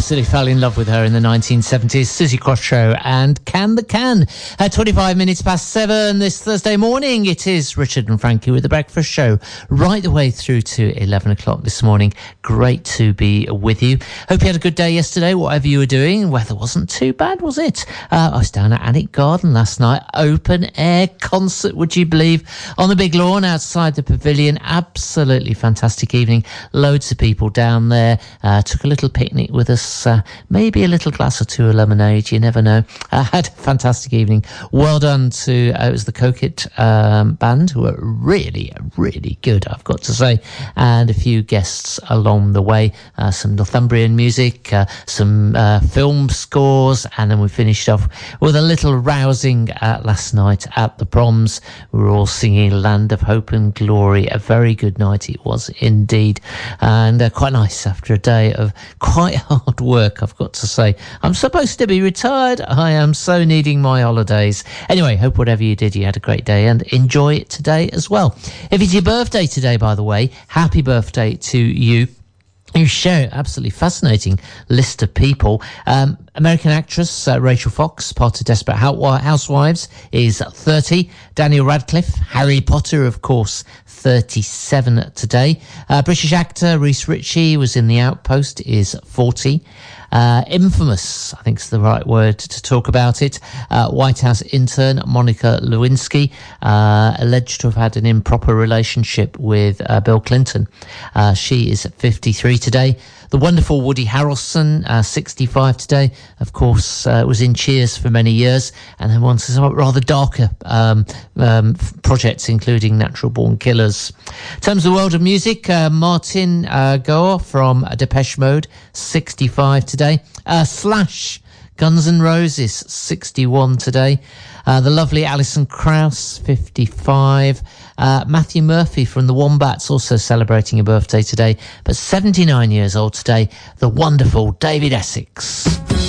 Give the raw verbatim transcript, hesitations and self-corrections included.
absolutely fell in love with her in the nineteen seventies. Susie Quatro and Can the Can. At twenty-five minutes past seven this Thursday morning, it is Richard and Frankie with The Breakfast Show right the way through to eleven o'clock this morning. Great to be with you. Hope you had a good day yesterday, whatever you were doing. Weather wasn't too bad, was it? Uh, I was down at Alnwick Garden last night. Open air concert, would you believe, on the big lawn outside the pavilion. Absolutely fantastic evening. Loads of people down there. Uh, took a little picnic with us. Uh, maybe a little glass or two of lemonade. You never know. I uh, had a fantastic evening. Well done to, uh, it was the Coquet um, band, who were really, really good, I've got to say. And a few guests along the way. Uh, some Northumbrian music, uh, some uh, film scores, and then we finished off with a little rousing uh, last night at the Proms. We were all singing Land of Hope and Glory. A very good night it was indeed. And uh, quite nice after a day of quite hard work, I've got to say. I'm supposed to be retired. I am so needing my holidays. Anyway, hope whatever you did, you had a great day and enjoy it today as well. If it's your birthday today, by the way, happy birthday to you. You share an absolutely fascinating list of people. Um, American actress uh, Rachel Fox, part of Desperate Housewives, is thirty. Daniel Radcliffe, Harry Potter, of course, thirty-seven today. Uh, British actor Reece Ritchie was in The Outpost, is forty. Uh, infamous, I think is the right word to talk about it. Uh, White House intern Monica Lewinsky, uh, alleged to have had an improper relationship with uh, Bill Clinton. Uh, she is fifty-three today. The wonderful Woody Harrelson, uh, sixty-five today, of course, uh, was in Cheers for many years, and then once some rather darker um, um, projects, including Natural Born Killers. In terms of the world of music, uh, Martin uh, Gore from Depeche Mode, sixty-five today. Uh, Slash, Guns N' Roses, sixty-one today. Uh, the lovely Alison Krauss, fifty-five. Uh, Matthew Murphy from the Wombats, also celebrating a birthday today, but seventy-nine years old today. The wonderful David Essex.